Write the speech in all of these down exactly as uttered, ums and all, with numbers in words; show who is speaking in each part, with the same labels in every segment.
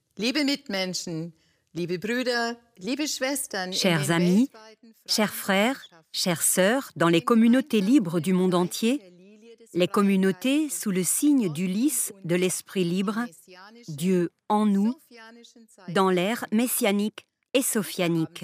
Speaker 1: Liebe Mitmenschen, liebe Brüder, liebe Schwestern,
Speaker 2: Chers amis, chers frères, chères sœurs, dans les communautés libres du monde entier, les communautés sous le signe du lys de l'Esprit libre, Dieu en nous, dans l'ère messianique et sophianique.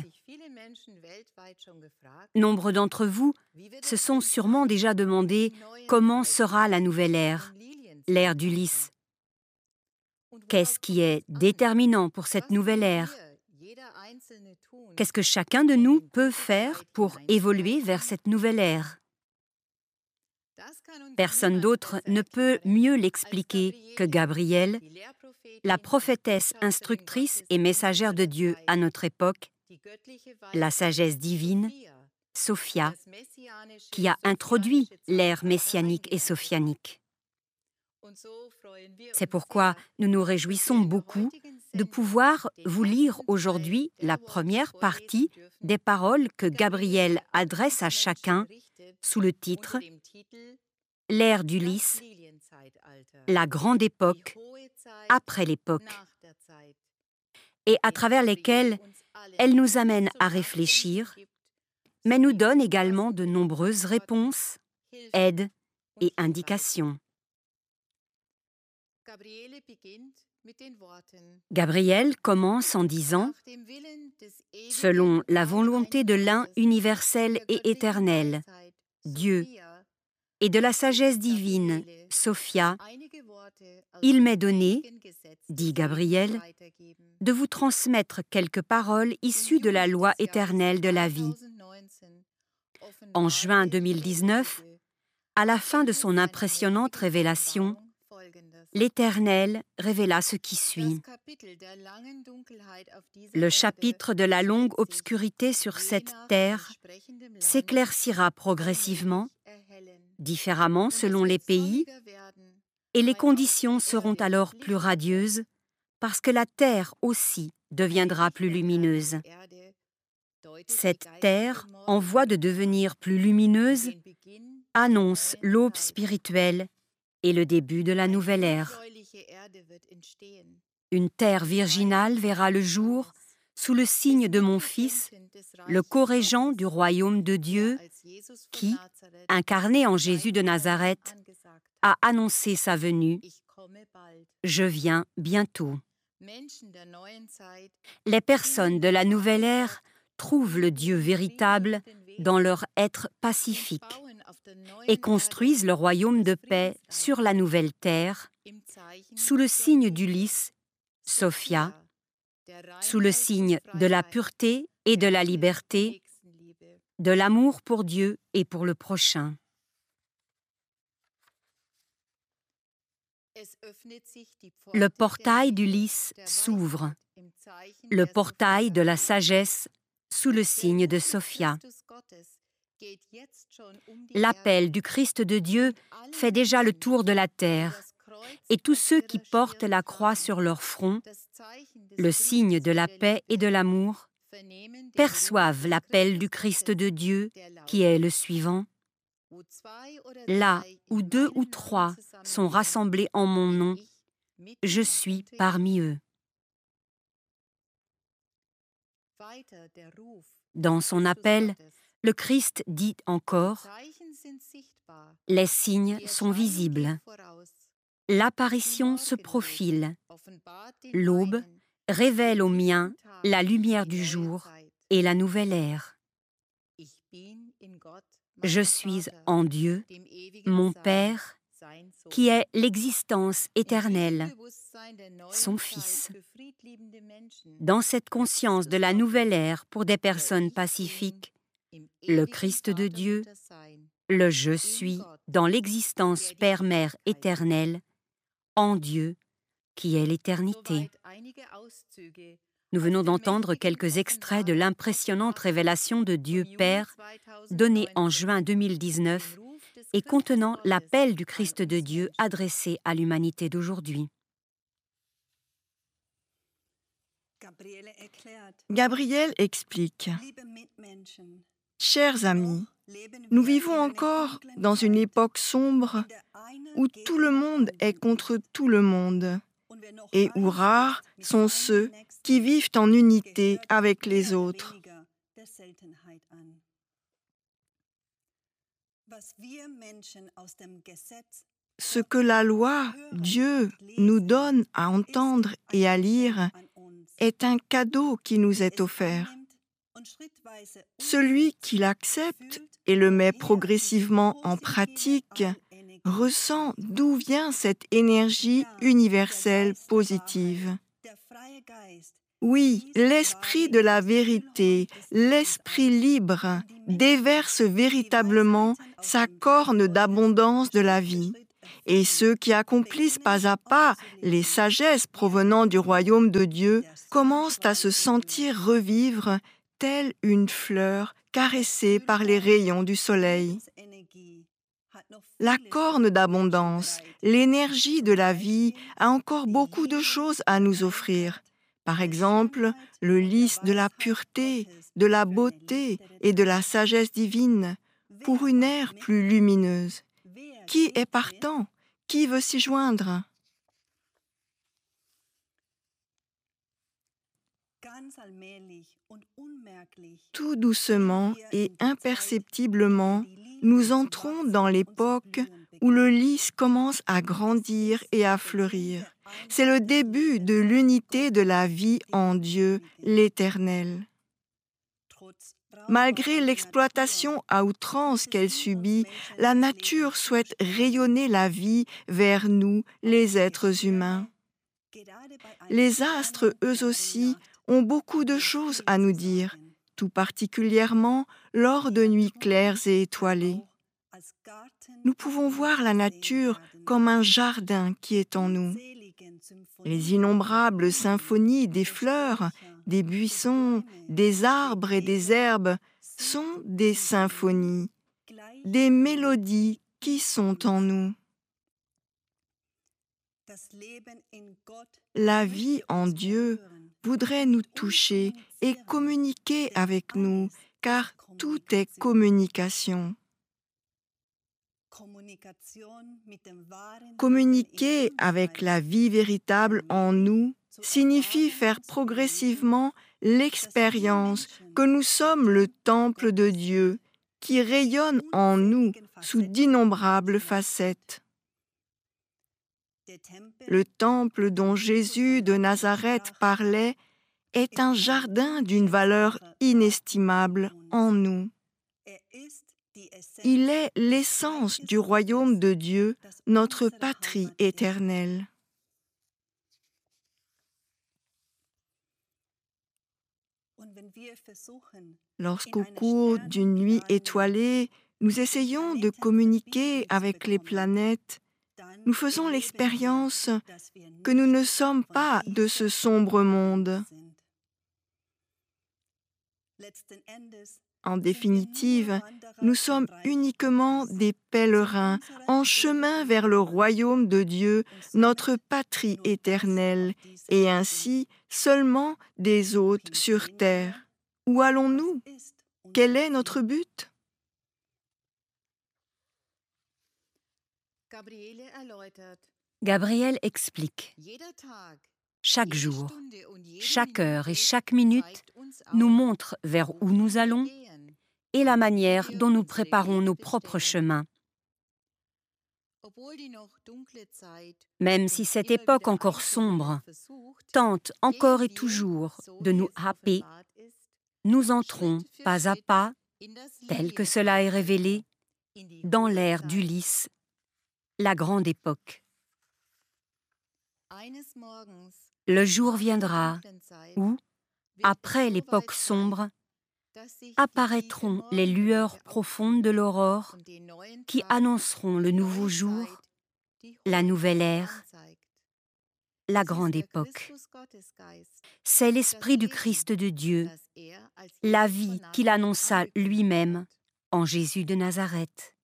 Speaker 2: Nombre d'entre vous se sont sûrement déjà demandé comment sera la nouvelle ère, l'ère du lys. Qu'est-ce qui est déterminant pour cette nouvelle ère? Qu'est-ce que chacun de nous peut faire pour évoluer vers cette nouvelle ère? Personne d'autre ne peut mieux l'expliquer que Gabrielle, la prophétesse instructrice et messagère de Dieu à notre époque, la sagesse divine, Sophia, qui a introduit l'ère messianique et sophianique. C'est pourquoi nous nous réjouissons beaucoup de pouvoir vous lire aujourd'hui la première partie des paroles que Gabriel adresse à chacun sous le titre « L'ère du lys, la grande époque, après l'époque » et à travers lesquelles elle nous amène à réfléchir, mais nous donne également de nombreuses réponses, aides et indications. Gabriel commence en disant « Selon la volonté de l'un universel et éternel, Dieu, et de la sagesse divine, Sophia, il m'est donné, dit Gabriel, de vous transmettre quelques paroles issues de la loi éternelle de la vie. » En juin deux mille dix-neuf, à la fin de son impressionnante révélation, l'Éternel révéla ce qui suit. Le chapitre de la longue obscurité sur cette terre s'éclaircira progressivement, différemment selon les pays, et les conditions seront alors plus radieuses parce que la terre aussi deviendra plus lumineuse. Cette terre, en voie de devenir plus lumineuse, annonce l'aube spirituelle et le début de la nouvelle ère. Une terre virginale verra le jour sous le signe de mon Fils, le co-régent du royaume de Dieu, qui, incarné en Jésus de Nazareth, a annoncé sa venue. Je viens bientôt. Les personnes de la nouvelle ère trouvent le Dieu véritable dans leur être pacifique et construisent le royaume de paix sur la nouvelle terre, sous le signe du lys, Sophia, sous le signe de la pureté et de la liberté, de l'amour pour Dieu et pour le prochain. Le portail du lys s'ouvre, le portail de la sagesse sous le signe de Sophia. L'appel du Christ de Dieu fait déjà le tour de la terre, et tous ceux qui portent la croix sur leur front, le signe de la paix et de l'amour, perçoivent l'appel du Christ de Dieu, qui est le suivant. Là où deux ou trois sont rassemblés en mon nom, je suis parmi eux. Dans son appel, le Christ dit encore « Les signes sont visibles. L'apparition se profile. L'aube révèle aux miens la lumière du jour et la nouvelle ère. Je suis en Dieu, mon Père, qui est l'existence éternelle, son Fils. » Dans cette conscience de la nouvelle ère pour des personnes pacifiques, le Christ de Dieu, le Je suis dans l'existence Père-Mère éternelle, en Dieu, qui est l'éternité. Nous venons d'entendre quelques extraits de l'impressionnante révélation de Dieu Père, donnée en juin deux mille dix-neuf et contenant l'appel du Christ de Dieu adressé à l'humanité d'aujourd'hui.
Speaker 3: Gabriel explique « Chers amis, nous vivons encore dans une époque sombre où tout le monde est contre tout le monde et où rares sont ceux qui vivent en unité avec les autres. Ce que la loi, Dieu, nous donne à entendre et à lire est un cadeau qui nous est offert. Celui qui l'accepte et le met progressivement en pratique ressent d'où vient cette énergie universelle positive. Oui, l'esprit de la vérité, l'esprit libre, déverse véritablement sa corne d'abondance de la vie. Et ceux qui accomplissent pas à pas les sagesses provenant du royaume de Dieu commencent à se sentir revivre telle une fleur caressée par les rayons du soleil. La corne d'abondance, l'énergie de la vie a encore beaucoup de choses à nous offrir. Par exemple, le lys de la pureté, de la beauté et de la sagesse divine, pour une ère plus lumineuse. Qui est partant? Qui veut s'y joindre? Tout doucement et imperceptiblement, nous entrons dans l'époque où le lys commence à grandir et à fleurir. C'est le début de l'unité de la vie en Dieu, l'Éternel. Malgré l'exploitation à outrance qu'elle subit, la nature souhaite rayonner la vie vers nous, les êtres humains. Les astres, eux aussi, ont beaucoup de choses à nous dire, tout particulièrement lors de nuits claires et étoilées. Nous pouvons voir la nature comme un jardin qui est en nous. Les innombrables symphonies des fleurs, des buissons, des arbres et des herbes sont des symphonies, des mélodies qui sont en nous. La vie en Dieu voudrait nous toucher et communiquer avec nous, car tout est communication. Communiquer avec la vie véritable en nous signifie faire progressivement l'expérience que nous sommes le temple de Dieu qui rayonne en nous sous d'innombrables facettes. Le temple dont Jésus de Nazareth parlait est un jardin d'une valeur inestimable en nous. Il est l'essence du royaume de Dieu, notre patrie éternelle. Lorsqu'au cours d'une nuit étoilée, nous essayons de communiquer avec les planètes, nous faisons l'expérience que nous ne sommes pas de ce sombre monde. En définitive, nous sommes uniquement des pèlerins en chemin vers le royaume de Dieu, notre patrie éternelle, et ainsi seulement des hôtes sur terre. Où allons-nous? Quel est notre but?
Speaker 2: Gabriel explique. Chaque jour, chaque heure et chaque minute nous montre vers où nous allons et la manière dont nous préparons nos propres chemins. Même si cette époque encore sombre tente encore et toujours de nous happer, nous entrons pas à pas, tel que cela est révélé, dans l'ère du lys, la grande époque. Le jour viendra où, après l'époque sombre, apparaîtront les lueurs profondes de l'aurore qui annonceront le nouveau jour, la nouvelle ère, la grande époque. C'est l'Esprit du Christ de Dieu, la vie qu'il annonça lui-même en Jésus de Nazareth.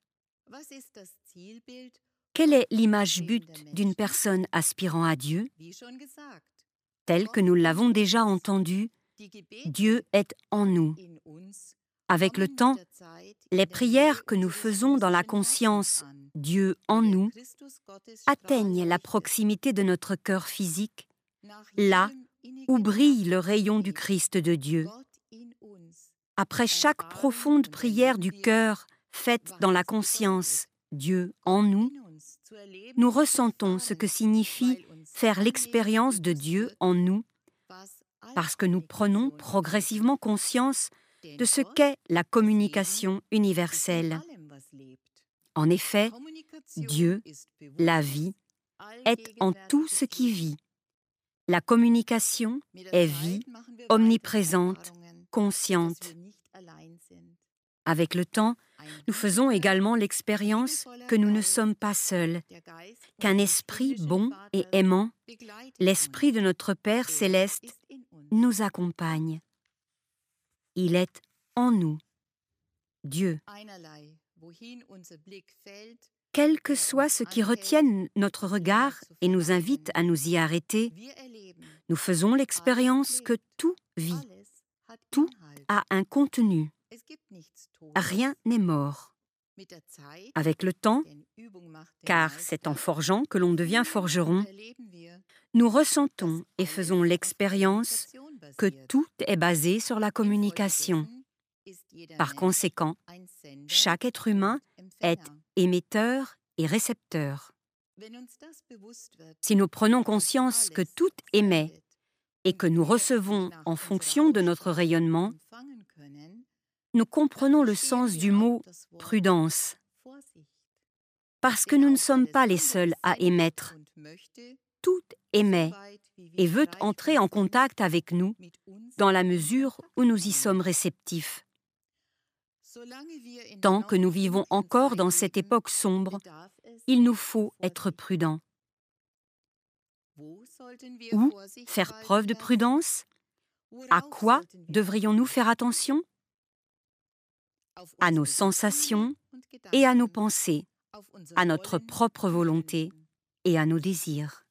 Speaker 2: Quelle est l'image but d'une personne aspirant à Dieu? Tel que nous l'avons déjà entendu, Dieu est en nous, Avec le temps, les prières que nous faisons dans la conscience Dieu en nous atteignent la proximité de notre cœur physique, là où brille le rayon du Christ de Dieu. Après chaque profonde prière du cœur faite dans la conscience Dieu en nous, nous ressentons ce que signifie faire l'expérience de Dieu en nous, parce que nous prenons progressivement conscience de ce qu'est la communication universelle. En effet, Dieu, la vie, est en tout ce qui vit. La communication est vie, omniprésente, consciente. Avec le temps, nous faisons également l'expérience que nous ne sommes pas seuls, qu'un esprit bon et aimant, l'esprit de notre Père céleste, nous accompagne. Il est en nous, Dieu. Quel que soit ce qui retienne notre regard et nous invite à nous y arrêter, nous faisons l'expérience que tout vit, tout a un contenu. Rien n'est mort. Avec le temps, car c'est en forgeant que l'on devient forgeron, nous ressentons et faisons l'expérience que tout est basé sur la communication. Par conséquent, chaque être humain est émetteur et récepteur. Si nous prenons conscience que tout émet et que nous recevons en fonction de notre rayonnement, nous comprenons le sens du mot « prudence ». Parce que nous ne sommes pas les seuls à émettre. Tout émet et veut entrer en contact avec nous dans la mesure où nous y sommes réceptifs. Tant que nous vivons encore dans cette époque sombre, il nous faut être prudents. Où faire preuve de prudence? À quoi devrions-nous faire attention? À nos sensations et à nos pensées, à notre propre volonté et à nos désirs.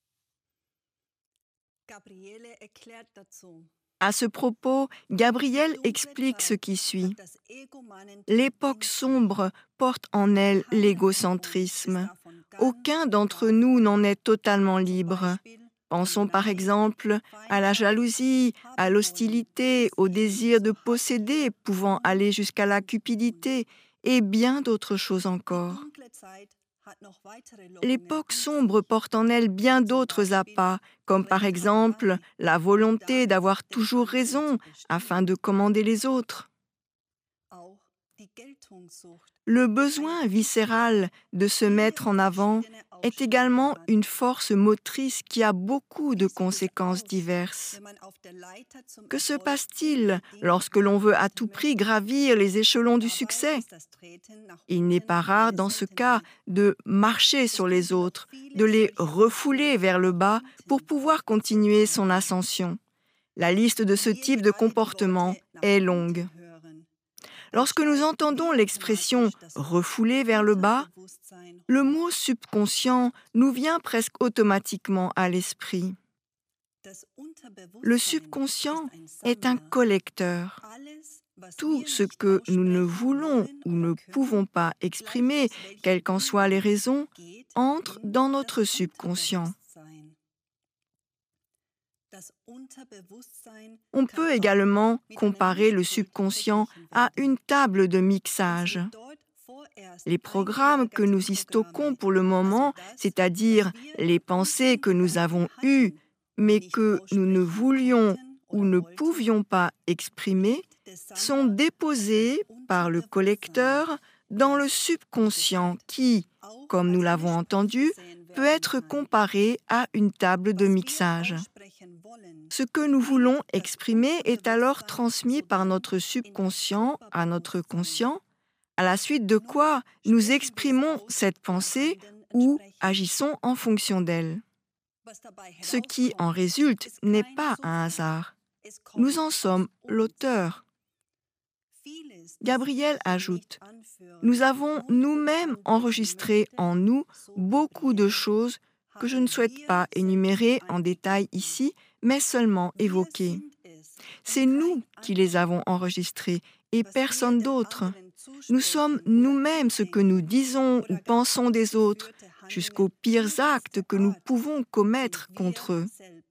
Speaker 3: À ce propos, Gabriel explique ce qui suit. L'époque sombre porte en elle l'égocentrisme. Aucun d'entre nous n'en est totalement libre. Pensons par exemple à la jalousie, à l'hostilité, au désir de posséder pouvant aller jusqu'à la cupidité et bien d'autres choses encore. L'époque sombre porte en elle bien d'autres appâts, comme par exemple la volonté d'avoir toujours raison afin de commander les autres. Le besoin viscéral de se mettre en avant est également une force motrice qui a beaucoup de conséquences diverses. Que se passe-t-il lorsque l'on veut à tout prix gravir les échelons du succès? Il n'est pas rare dans ce cas de marcher sur les autres, de les refouler vers le bas pour pouvoir continuer son ascension. La liste de ce type de comportement est longue. Lorsque nous entendons l'expression « refouler vers le bas », le mot subconscient nous vient presque automatiquement à l'esprit. Le subconscient est un collecteur. Tout ce que nous ne voulons ou ne pouvons pas exprimer, quelles qu'en soient les raisons, entre dans notre subconscient. On peut également comparer le subconscient à une table de mixage. Les programmes que nous y stockons pour le moment, c'est-à-dire les pensées que nous avons eues, mais que nous ne voulions ou ne pouvions pas exprimer, sont déposés par le collecteur dans le subconscient qui, comme nous l'avons entendu, peut être comparé à une table de mixage. Ce que nous voulons exprimer est alors transmis par notre subconscient à notre conscient, à la suite de quoi nous exprimons cette pensée ou agissons en fonction d'elle. Ce qui en résulte n'est pas un hasard. Nous en sommes l'auteur. Gabriel ajoute, « Nous avons nous-mêmes enregistré en nous beaucoup de choses que je ne souhaite pas énumérer en détail ici, mais seulement évoquer. C'est nous qui les avons enregistrées et personne d'autre. Nous sommes nous-mêmes ce que nous disons ou pensons des autres, jusqu'aux pires actes que nous pouvons commettre contre eux.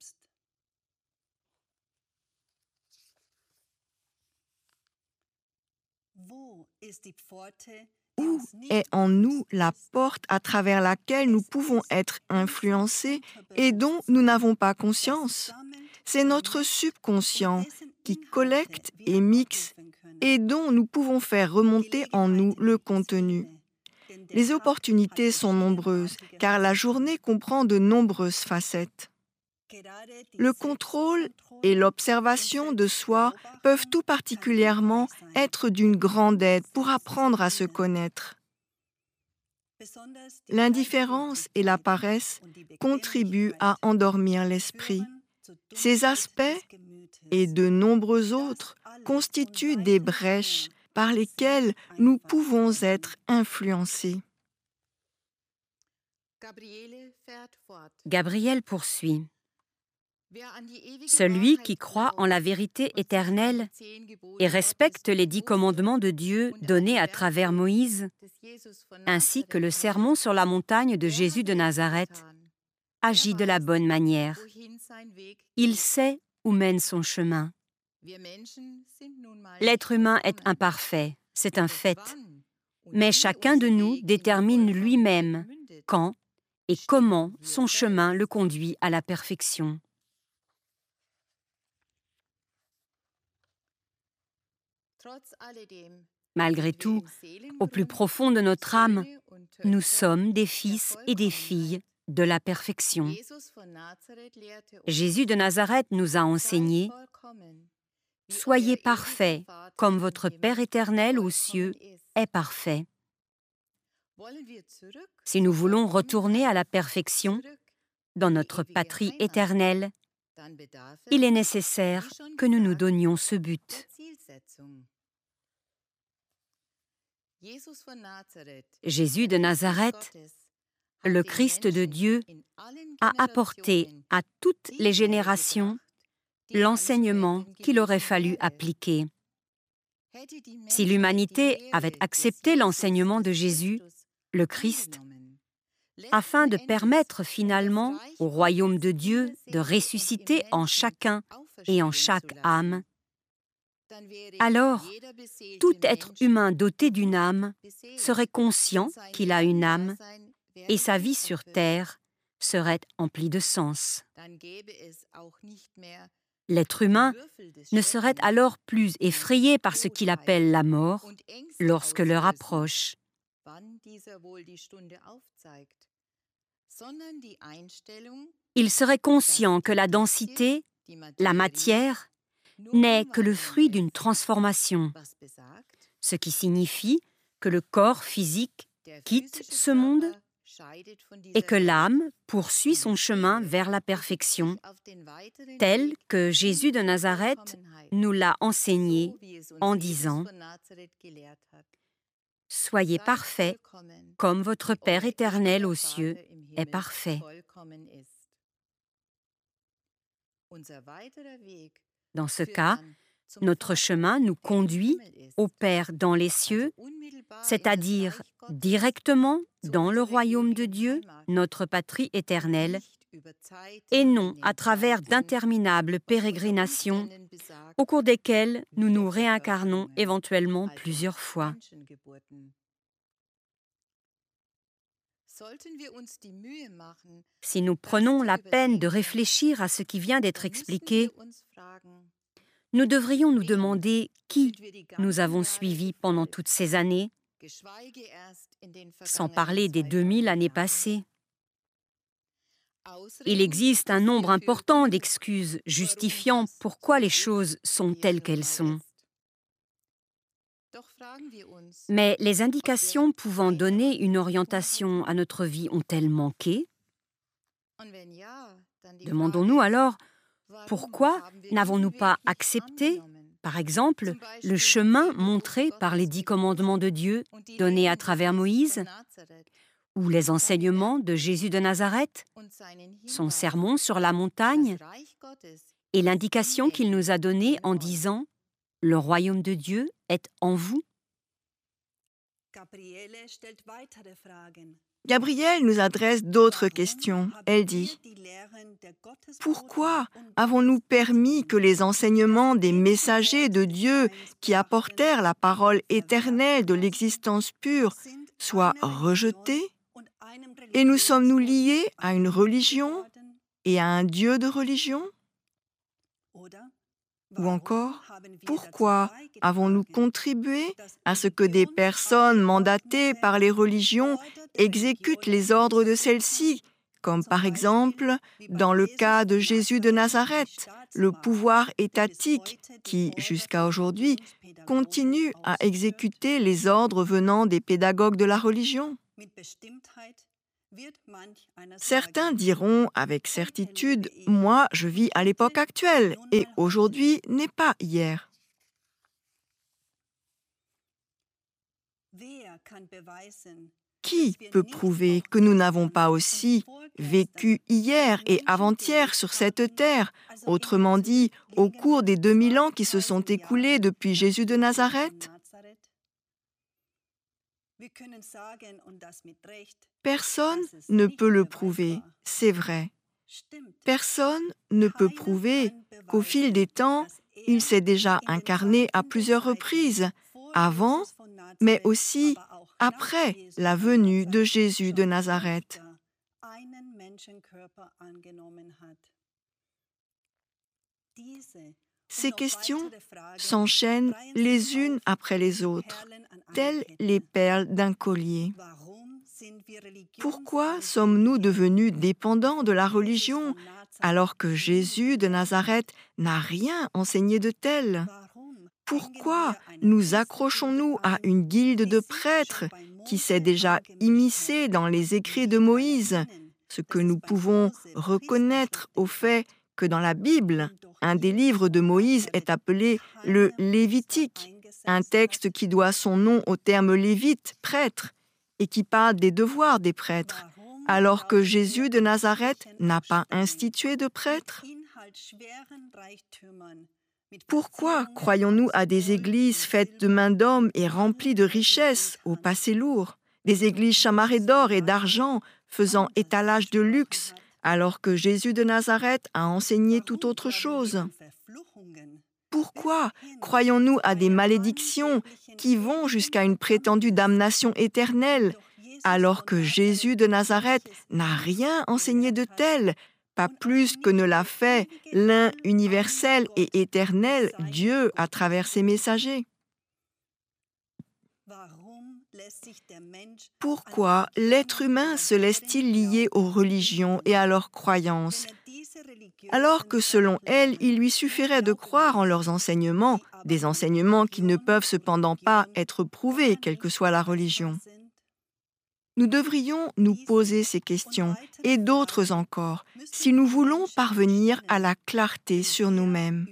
Speaker 3: Où est en nous la porte à travers laquelle nous pouvons être influencés et dont nous n'avons pas conscience? C'est notre subconscient qui collecte et mixe et dont nous pouvons faire remonter en nous le contenu. Les opportunités sont nombreuses, car la journée comprend de nombreuses facettes. Le contrôle et l'observation de soi peuvent tout particulièrement être d'une grande aide pour apprendre à se connaître. L'indifférence et la paresse contribuent à endormir l'esprit. Ces aspects et de nombreux autres constituent des brèches par lesquelles nous pouvons être influencés.
Speaker 2: Gabriel poursuit. Celui qui croit en la vérité éternelle et respecte les dix commandements de Dieu donnés à travers Moïse, ainsi que le sermon sur la montagne de Jésus de Nazareth, agit de la bonne manière. Il sait où mène son chemin. L'être humain est imparfait, c'est un fait, mais chacun de nous détermine lui-même quand et comment son chemin le conduit à la perfection. Malgré tout, au plus profond de notre âme, nous sommes des fils et des filles de la perfection. Jésus de Nazareth nous a enseigné « Soyez parfaits, comme votre Père éternel aux cieux est parfait. » Si nous voulons retourner à la perfection, dans notre patrie éternelle, il est nécessaire que nous nous donnions ce but. Jésus de Nazareth, le Christ de Dieu, a apporté à toutes les générations l'enseignement qu'il aurait fallu appliquer. Si l'humanité avait accepté l'enseignement de Jésus, le Christ, afin de permettre finalement au royaume de Dieu de ressusciter en chacun et en chaque âme, alors tout être humain doté d'une âme serait conscient qu'il a une âme et sa vie sur terre serait emplie de sens. L'être humain ne serait alors plus effrayé par ce qu'il appelle la mort lorsque l'heure approche. Il serait conscient que la densité, la matière, n'est que le fruit d'une transformation, ce qui signifie que le corps physique quitte ce monde et que l'âme poursuit son chemin vers la perfection, tel que Jésus de Nazareth nous l'a enseigné en disant « Soyez parfaits, comme votre Père éternel aux cieux est parfait. » Dans ce cas, notre chemin nous conduit au Père dans les cieux, c'est-à-dire directement dans le royaume de Dieu, notre patrie éternelle, et non à travers d'interminables pérégrinations au cours desquelles nous nous réincarnons éventuellement plusieurs fois. Si nous prenons la peine de réfléchir à ce qui vient d'être expliqué, nous devrions nous demander qui nous avons suivis pendant toutes ces années, sans parler des deux mille années passées. Il existe un nombre important d'excuses justifiant pourquoi les choses sont telles qu'elles sont. Mais les indications pouvant donner une orientation à notre vie ont-elles manqué? Demandons-nous alors, pourquoi n'avons-nous pas accepté, par exemple, le chemin montré par les dix commandements de Dieu donnés à travers Moïse, ou les enseignements de Jésus de Nazareth, son sermon sur la montagne, et l'indication qu'il nous a donnée en disant « Le royaume de Dieu est en vous?
Speaker 3: Gabrielle nous adresse d'autres questions. Elle dit « Pourquoi avons-nous permis que les enseignements des messagers de Dieu qui apportèrent la parole éternelle de l'existence pure soient rejetés? Et nous sommes-nous liés à une religion et à un Dieu de religion? Ou encore, pourquoi avons-nous contribué à ce que des personnes mandatées par les religions exécutent les ordres de celles-ci, comme par exemple dans le cas de Jésus de Nazareth, le pouvoir étatique qui, jusqu'à aujourd'hui, continue à exécuter les ordres venant des pédagogues de la religion? Certains diront avec certitude, « Moi, je vis à l'époque actuelle et aujourd'hui n'est pas hier. » Qui peut prouver que nous n'avons pas aussi vécu hier et avant-hier sur cette terre, autrement dit, au cours des deux mille ans qui se sont écoulés depuis Jésus de Nazareth? Personne ne peut le prouver, c'est vrai. Personne ne peut prouver qu'au fil des temps, il s'est déjà incarné à plusieurs reprises, avant, mais aussi après la venue de Jésus de Nazareth. Ces questions s'enchaînent les unes après les autres, telles les perles d'un collier. Pourquoi sommes-nous devenus dépendants de la religion alors que Jésus de Nazareth n'a rien enseigné de tel? Pourquoi nous accrochons-nous à une guilde de prêtres qui s'est déjà immiscée dans les écrits de Moïse, ce que nous pouvons reconnaître au fait que dans la Bible, un des livres de Moïse est appelé le Lévitique, un texte qui doit son nom au terme lévite, prêtre, et qui parle des devoirs des prêtres, alors que Jésus de Nazareth n'a pas institué de prêtres? Pourquoi croyons-nous à des églises faites de main d'hommes et remplies de richesses, au passé lourd, des églises chamarrées d'or et d'argent, faisant étalage de luxe, alors que Jésus de Nazareth a enseigné tout autre chose? Pourquoi croyons-nous à des malédictions qui vont jusqu'à une prétendue damnation éternelle, alors que Jésus de Nazareth n'a rien enseigné de tel, pas plus que ne l'a fait l'un universel et éternel, Dieu, à travers ses messagers? Pourquoi l'être humain se laisse-t-il lier aux religions et à leurs croyances, alors que selon elles, il lui suffirait de croire en leurs enseignements, des enseignements qui ne peuvent cependant pas être prouvés, quelle que soit la religion? Nous devrions nous poser ces questions, et d'autres encore, si nous voulons parvenir à la clarté sur nous-mêmes.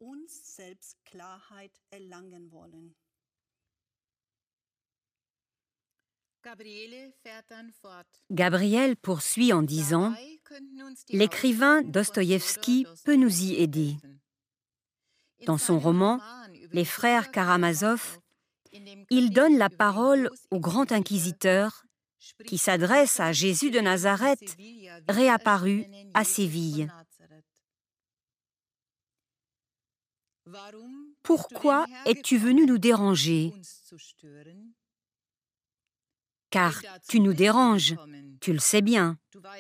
Speaker 2: Gabriel poursuit en disant « L'écrivain Dostoïevski peut nous y aider. Dans son roman « Les frères Karamazov », il donne la parole au grand inquisiteur qui s'adresse à Jésus de Nazareth, réapparu à Séville. « Pourquoi es-tu venu nous déranger ? Car tu nous déranges, tu le sais bien.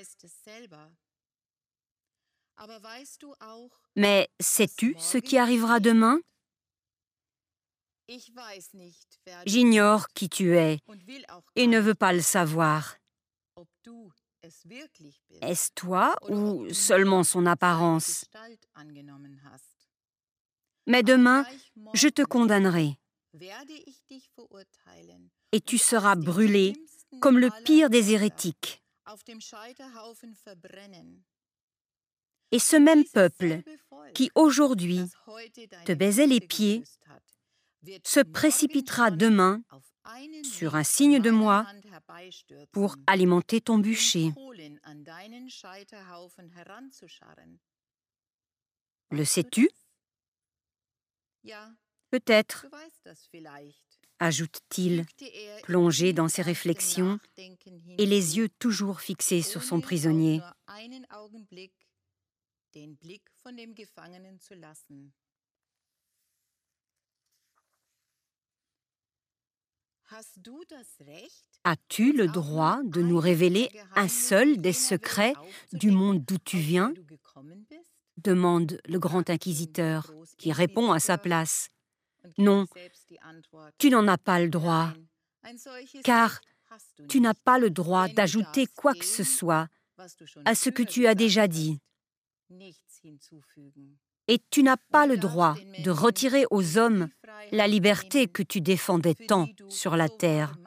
Speaker 2: Mais sais-tu ce qui arrivera demain ? J'ignore qui tu es et ne veux pas le savoir. Est-ce toi ou seulement son apparence ? Mais demain, je te condamnerai. Et tu seras brûlé comme le pire des hérétiques. Et ce même peuple, qui aujourd'hui te baisait les pieds, se précipitera demain sur un signe de moi pour alimenter ton bûcher. Le sais-tu ? Peut-être, ajoute-t-il, plongé dans ses réflexions et les yeux toujours fixés sur son prisonnier. As-tu le droit de nous révéler un seul des secrets du monde d'où tu viens ? Demande le grand inquisiteur, qui répond à sa place. Non, tu n'en as pas le droit, car tu n'as pas le droit d'ajouter quoi que ce soit à ce que tu as déjà dit. Et tu n'as pas le droit de retirer aux hommes la liberté que tu défendais tant sur la terre.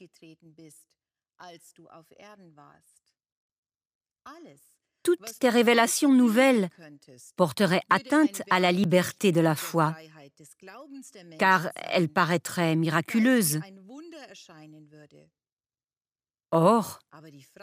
Speaker 2: Toutes tes révélations nouvelles porteraient atteinte à la liberté de la foi, car elles paraîtraient miraculeuses. Or,